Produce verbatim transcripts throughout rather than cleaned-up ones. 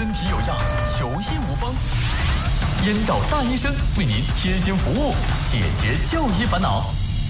身体有恙，求医无方，燕赵大医生为您贴心服务，解决就医烦恼。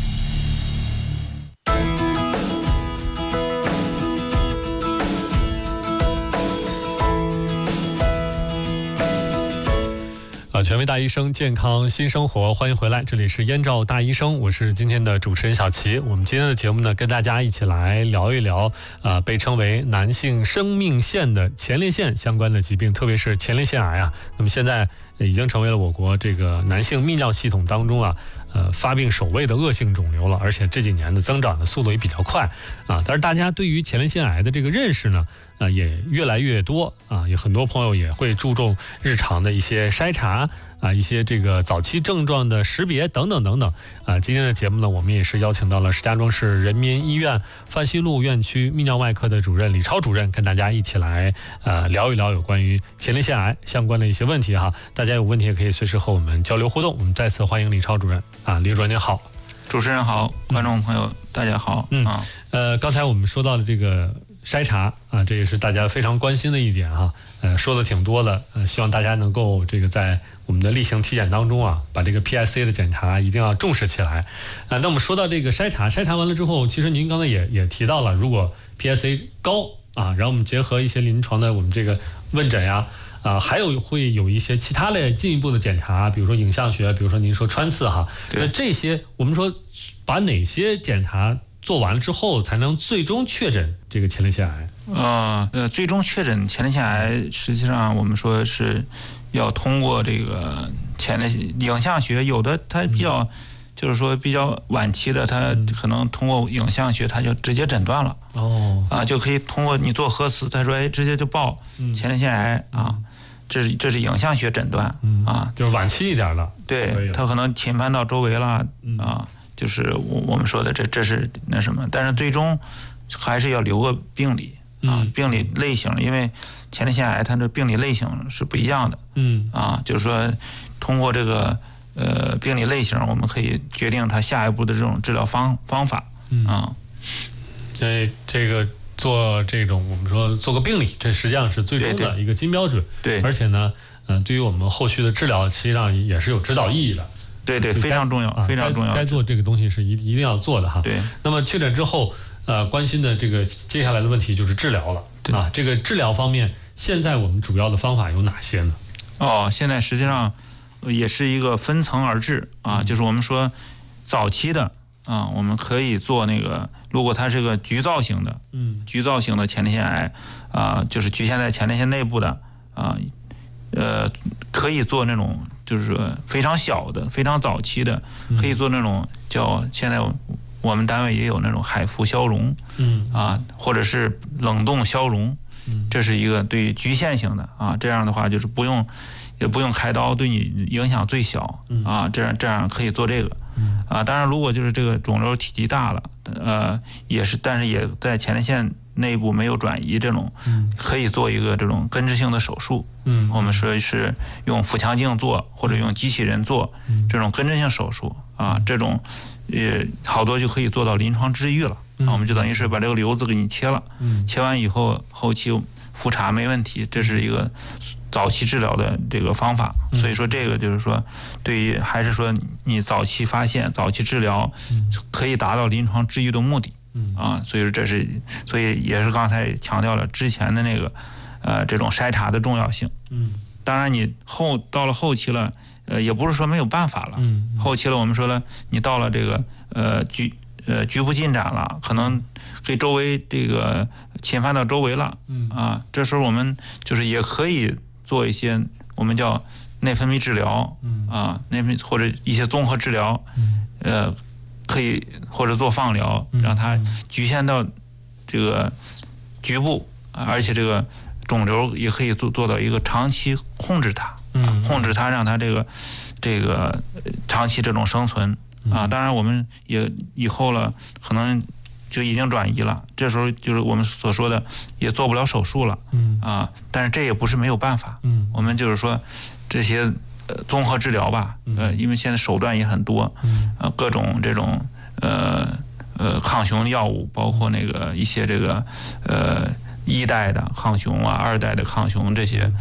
啊，权威大医生，健康新生活，欢迎回来，这里是燕赵大医生，我是今天的主持人小齐。我们今天的节目呢，跟大家一起来聊一聊，啊、呃，被称为男性生命线的前列腺相关的疾病，特别是前列腺癌啊。那么现在已经成为了我国这个男性泌尿系统当中啊，呃，发病首位的恶性肿瘤了，而且这几年的增长的速度也比较快啊。但是大家对于前列腺癌的这个认识呢，啊，也越来越多啊，有很多朋友也会注重日常的一些筛查啊，一些这个早期症状的识别等等等等啊。今天的节目呢，我们也是邀请到了石家庄市人民医院范西路院区泌尿外科的主任李超主任，跟大家一起来呃聊一聊有关于前列腺癌相关的一些问题哈。大家有问题也可以随时和我们交流互动。我们再次欢迎李超主任啊，李主任您好。 主持人好，观众朋友、嗯、大家好。 嗯啊，呃，刚才我们说到的这个筛查啊，这也是大家非常关心的一点哈。呃，说的挺多的，呃，希望大家能够这个在我们的例行体检当中啊，把这个 P S A 的检查一定要重视起来。啊、呃，那我们说到这个筛查，筛查完了之后，其实您刚才也也提到了，如果 P S A 高啊，然后我们结合一些临床的我们这个问诊呀。啊，还有会有一些其他的进一步的检查，比如说影像学，比如说您说穿刺哈，那这些我们说把哪些检查做完了之后，才能最终确诊这个前列腺癌？ 呃呃，最终确诊前列腺癌，实际上我们说是要通过这个前列腺影像学，有的它比较、嗯、就是说比较晚期的，它可能通过影像学，它就直接诊断了。哦，啊，就可以通过你做核磁，他说哎，直接就报前列腺癌、嗯、啊。这是这是影像学诊断、嗯、啊， 就是晚期一点的， 对，它可能侵犯到周围了、嗯、啊，就是我我们说的这这是那什么，但是最终还是要留个病理啊、嗯，病理类型，因为前列腺癌它的病理类型是不一样的，嗯啊，就是说通过这个呃病理类型，我们可以决定它下一步的这种治疗方方法、嗯、啊， 这这个。做这种我们说做个病理，这实际上是最终的一个金标准。 对， 而且呢，嗯、呃，对于我们后续的治疗，实际上也是有指导意义的。 对对，非常重要，非常重要。 该做这个东西是一一定要做的哈。 对。 那么确诊之后，呃，关心的这个接下来的问题就是治疗了。对啊，这个治疗方面，现在我们主要的方法有哪些呢？ 哦，现在实际上也是一个分层而治啊，嗯、就是我们说早期的啊，我们可以做那个。如果它是个局灶型的，嗯，局灶型的前列腺癌，啊、呃，就是局限在前列腺内部的，啊、呃，呃，可以做那种就是说非常小的、非常早期的，可以做那种叫现在我们单位也有那种海服消融，嗯，啊，或者是冷冻消融，嗯，这是一个对局限性的啊，这样的话就是不用也不用开刀，对你影响最小啊，这样这样可以做这个。啊，当然，如果就是这个肿瘤体积大了，呃，也是，但是也在前列腺内部没有转移，这种可以做一个这种根治性的手术。嗯，我们说是用腹腔镜做，或者用机器人做这种根治性手术啊，这种呃好多就可以做到临床治愈了。啊，我们就等于是把这个瘤子给你切了，切完以后后期复查没问题，这是一个早期治疗的这个方法。所以说这个就是说，对于还是说你早期发现、早期治疗，可以达到临床治愈的目的。啊，所以说这是，所以也是刚才强调了之前的那个，呃，这种筛查的重要性。嗯，当然你后到了后期了，呃，也不是说没有办法了。嗯，后期了我们说了，你到了这个呃局呃局部进展了，可能给周围这个侵犯到周围了。嗯啊，这时候我们就是也可以做一些我们叫内分泌治疗。嗯啊，内分泌或者一些综合治疗。嗯，呃。可以或者做放疗，让它局限到这个局部，而且这个肿瘤也可以做做到一个长期控制它，控制它，让它这个这个长期这种生存啊。当然，我们也以后了，可能就已经转移了，这时候就是我们所说的也做不了手术了，啊。但是这也不是没有办法，我们就是说这些。呃，综合治疗吧，呃，因为现在手段也很多，呃，各种这种呃呃抗雄药物，包括那个一些这个呃一代的抗雄啊，二代的抗雄这些